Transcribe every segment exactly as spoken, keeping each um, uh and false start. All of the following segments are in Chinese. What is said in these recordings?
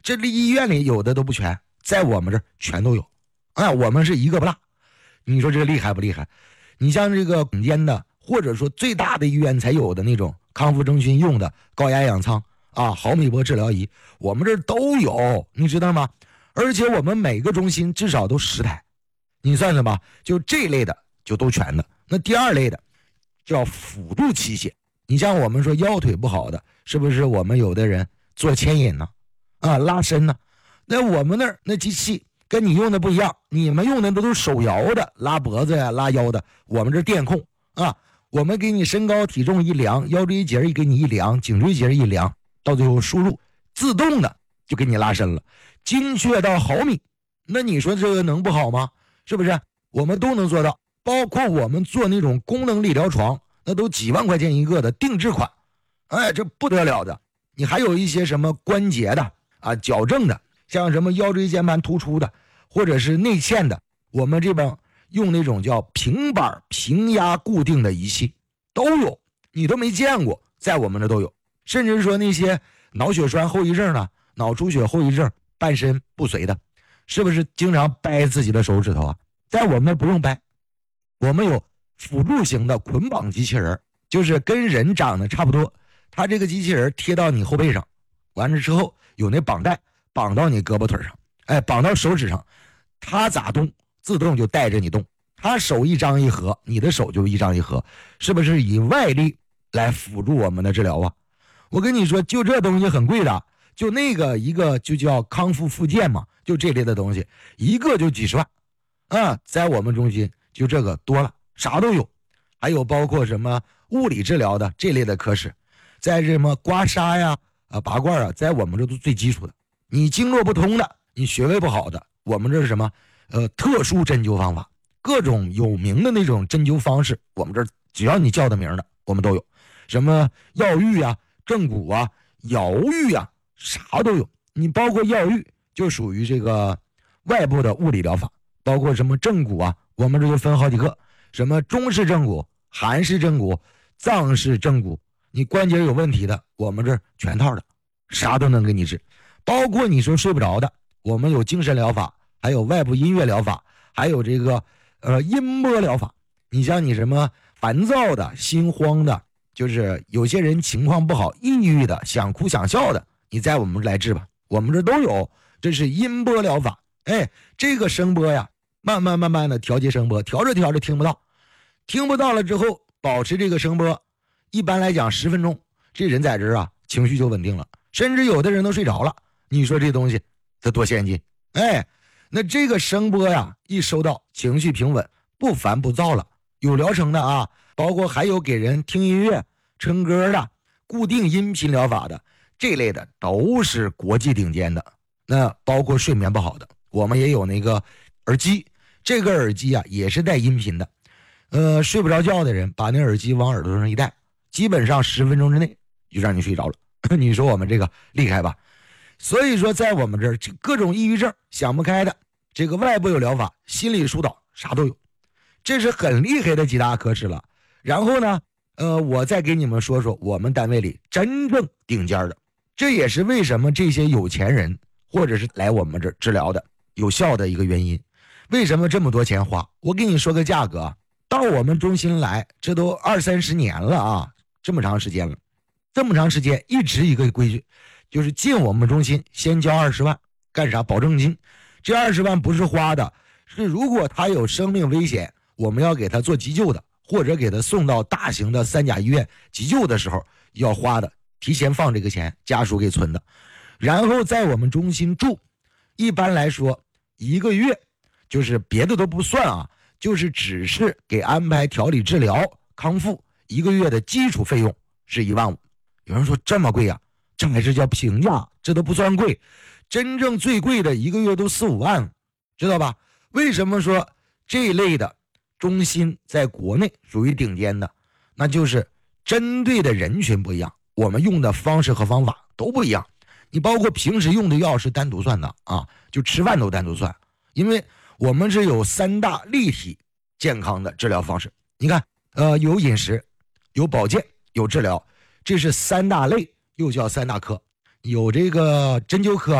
这里医院里有的都不全，在我们这儿全都有啊，我们是一个不落。你说这厉害不厉害？你像这个顶尖的或者说最大的医院才有的那种康复中心用的高压氧舱啊，毫米波治疗仪，我们这儿都有，你知道吗？而且我们每个中心至少都十台，你算算吧，就这类的就都全的。那第二类的叫辅助器械，你像我们说腰腿不好的，是不是我们有的人做牵引呢？啊，拉伸呢？那我们那儿那机器跟你用的不一样，你们用的都是手摇的，拉脖子呀、拉腰的，我们这电控啊，我们给你身高体重一量，腰椎节一给你一量，颈椎节一量，到最后输入自动的就给你拉伸了，精确到毫米。那你说这个能不好吗？是不是？我们都能做到，包括我们做那种功能理疗床，那都几万块钱一个的定制款，哎，这不得了的。你还有一些什么关节的啊，矫正的，像什么腰椎间盘突出的，或者是内嵌的，我们这边用那种叫平板平压固定的仪器都有，你都没见过，在我们这都有。甚至说那些脑血栓后遗症的、脑出血后遗症、半身不遂的，是不是经常掰自己的手指头啊？在我们那不用掰，我们有辅助型的捆绑机器人，就是跟人长得差不多，它这个机器人贴到你后背上，完了之后有那绑带绑到你胳膊腿上，哎，绑到手指上，它咋动自动就带着你动，它手一张一合，你的手就一张一合，是不是以外力来辅助我们的治疗啊？我跟你说，就这东西很贵的，就那个一个就叫康复复健嘛，就这类的东西，一个就几十万啊，在我们中心就这个多了，啥都有。还有包括什么物理治疗的这类的科室，在什么刮痧呀、啊拔罐啊，在我们这都最基础的。你经络不通的，你穴位不好的，我们这是什么？呃，特殊针灸方法，各种有名的那种针灸方式，我们这只要你叫的名的，我们都有。什么药浴啊、正骨啊、摇浴啊，啥都有。你包括药浴就属于这个外部的物理疗法，包括什么正骨啊，我们这就分好几个，什么中式正骨、韩式正骨、藏式正骨，你关节有问题的，我们这全套的，啥都能给你治。包括你说睡不着的，我们有精神疗法，还有外部音乐疗法，还有这个呃音波疗法。你像你什么烦躁的、心慌的，就是有些人情况不好、抑郁的、想哭想笑的，你在我们这来治吧，我们这都有。这是音波疗法，哎，这个声波呀，慢慢慢慢的调节声波，调着调着听不到，听不到了之后，保持这个声波，一般来讲十分钟，这人在这儿啊，情绪就稳定了，甚至有的人都睡着了。你说这东西它多先进？哎，那这个声波呀，一收到，情绪平稳，不烦不躁了。有疗程的啊，包括还有给人听音乐、唱歌的、固定音频疗法的，这类的都是国际顶尖的。那包括睡眠不好的，我们也有那个耳机，这个耳机啊也是带音频的。呃，睡不着觉的人，把那耳机往耳朵上一戴，基本上十分钟之内就让你睡着了。你说我们这个厉害吧？所以说，在我们这儿，各种抑郁症、想不开的，这个外部有疗法，心理疏导，啥都有，这是很厉害的几大科室了。然后呢，呃，我再给你们说说我们单位里真正顶尖的，这也是为什么这些有钱人或者是来我们这儿治疗的有效的一个原因。为什么这么多钱花？我给你说个价格，到我们中心来，这都二三十年了啊，这么长时间了，这么长时间一直一个规矩。就是进我们中心先交二十万，干啥？保证金。这二十万不是花的，是如果他有生命危险，我们要给他做急救的，或者给他送到大型的三甲医院急救的时候要花的，提前放这个钱，家属给存的。然后在我们中心住，一般来说一个月，就是别的都不算啊，就是只是给安排调理治疗康复，一个月的基础费用是一万五。有人说这么贵啊？这还是叫平价，这都不算贵，真正最贵的一个月都四五万，知道吧？为什么说这类的中心在国内属于顶尖的？那就是针对的人群不一样，我们用的方式和方法都不一样。你包括平时用的药是单独算的啊，就吃饭都单独算，因为我们是有三大立体健康的治疗方式。你看，呃，有饮食，有保健，有治疗，这是三大类。又叫三大科，有这个针灸科，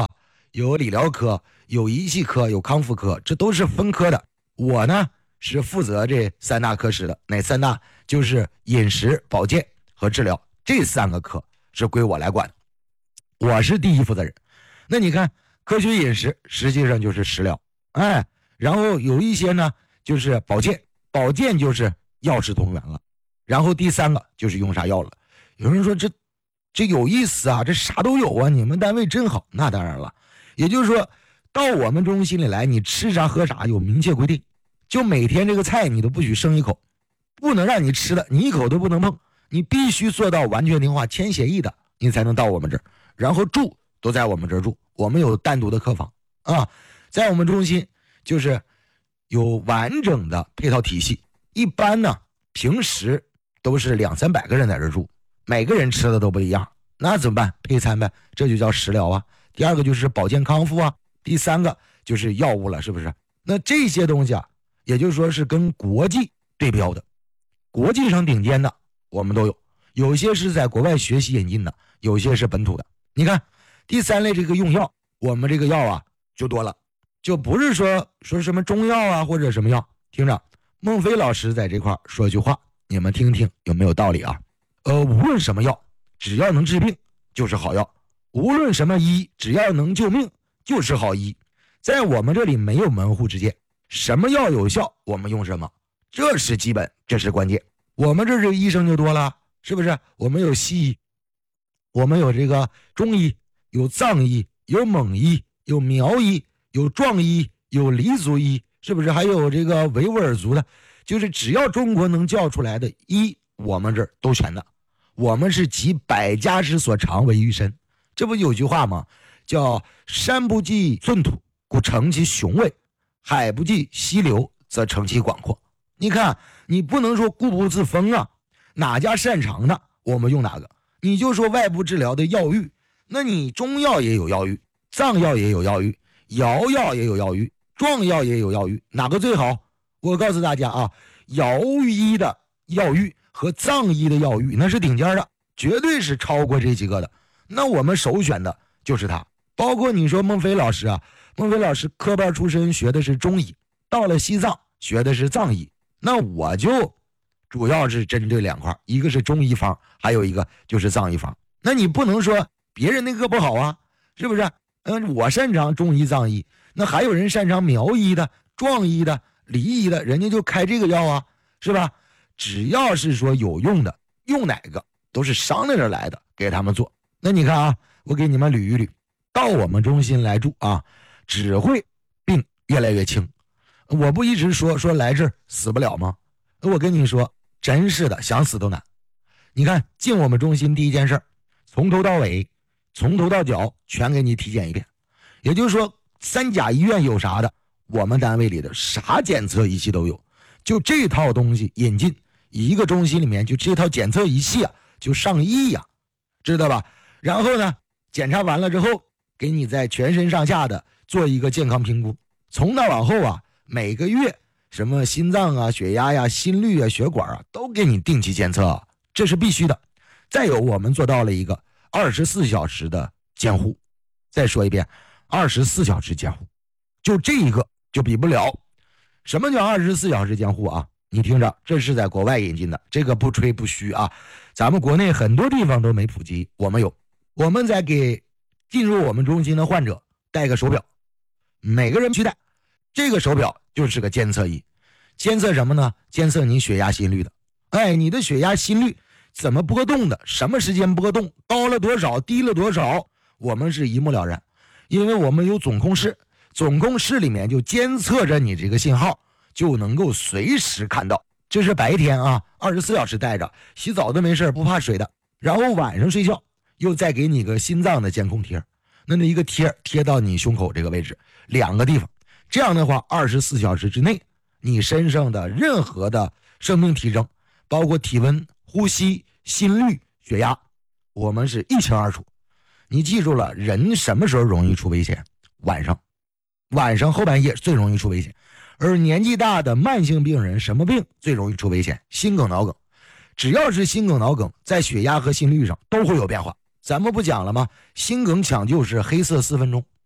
有理疗科，有仪器科，有康复科，这都是分科的。我呢是负责这三大科室的，哪三大？就是饮食、保健和治疗，这三个科是归我来管的，我是第一负责人。那你看科学饮食实际上就是食疗，哎，然后有一些呢就是保健，保健就是药食同源了，然后第三个就是用啥药了。有人说这这有意思啊，这啥都有啊，你们单位真好。那当然了，也就是说到我们中心里来，你吃啥喝啥有明确规定，就每天这个菜你都不许剩一口，不能让你吃的你一口都不能碰，你必须做到完全听话，签协议的你才能到我们这儿，然后住都在我们这儿住，我们有单独的客房啊，在我们中心就是有完整的配套体系。一般呢平时都是两三百个人在这儿住，每个人吃的都不一样，那怎么办？配餐呗，这就叫食疗啊。第二个就是保健康复啊，第三个就是药物了，是不是？那这些东西啊，也就是说是跟国际对标的，国际上顶尖的我们都有，有些是在国外学习引进的，有些是本土的。你看第三类这个用药，我们这个药啊就多了，就不是说说什么中药啊或者什么药。听着，孟非老师在这块说一句话，你们听听有没有道理啊？呃，无论什么药，只要能治病就是好药；无论什么医，只要能救命就是好医。在我们这里没有门户之见，什么药有效我们用什么，这是基本，这是关键。我们这是医生就多了，是不是？我们有西医，我们有这个中医，有藏医，有蒙医，有苗医，有壮医，有黎族医，是不是？还有这个维吾尔族的，就是只要中国能叫出来的医，我们这儿都全的。我们是集百家之所长为一身，这不有句话吗？叫山不计寸土，故成其雄伟；海不计溪流，则成其广阔。你看，你不能说固步自封啊，哪家擅长的我们用哪个。你就说外部治疗的药浴，那你中药也有药浴，藏药也有药浴，瑶药也有药浴，壮药也有药浴，哪个最好？我告诉大家啊，瑶医的药浴和藏医的药浴那是顶尖的，绝对是超过这几个的。那我们首选的就是它。包括你说孟非老师啊，孟非老师科班出身学的是中医，到了西藏学的是藏医，那我就主要是针对两块，一个是中医方，还有一个就是藏医方。那你不能说别人那个不好啊，是不是？嗯，我擅长中医藏医，那还有人擅长苗医的、壮医的、黎医的，人家就开这个药啊，是吧？只要是说有用的，用哪个都是商量着来的，给他们做。那你看啊，我给你们捋一捋，到我们中心来住啊，只会病越来越轻。我不一直说说来这儿死不了吗？我跟你说，真是的，想死都难。你看进我们中心第一件事，从头到尾，从头到脚全给你体检一遍。也就是说，三甲医院有啥的，我们单位里的啥检测仪器都有。就这套东西引进一个中心里面，就这套检测仪器啊，就上亿呀、啊，知道吧？然后呢，检查完了之后，给你在全身上下的做一个健康评估。从那往后啊，每个月什么心脏啊、血压呀、心率啊、血管啊，都给你定期监测、啊，这是必须的。再有，我们做到了一个二十四小时的监护。再说一遍，二十四小时监护，就这一个就比不了。什么叫二十四小时监护啊？你听着，这是在国外引进的，这个不吹不虚啊。咱们国内很多地方都没普及，我们有。我们在给进入我们中心的患者戴个手表，每个人去戴。这个手表就是个监测仪，监测什么呢？监测你血压心率的。哎，你的血压心率怎么波动的，什么时间波动，高了多少，低了多少，我们是一目了然。因为我们有总控室，总控室里面就监测着你这个信号，就能够随时看到。这是白天啊，二十四小时带着，洗澡都没事，不怕水的。然后晚上睡觉又再给你个心脏的监控贴，那那一个贴贴到你胸口这个位置，两个地方。这样的话，二十四小时之内，你身上的任何的生命体征，包括体温、呼吸、心率、血压，我们是一清二楚。你记住了，人什么时候容易出危险？晚上，晚上后半夜最容易出危险。而年纪大的慢性病人，什么病最容易出危险？心梗、脑梗。只要是心梗、脑梗，在血压和心率上都会有变化。咱们不讲了吗？心梗抢救是黑色四分钟，